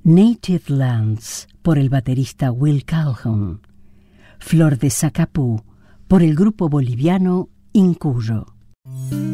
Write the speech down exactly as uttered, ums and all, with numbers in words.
Native Lands por el baterista Will Calhoun, Flor de Zacapú por el grupo boliviano Incuyo.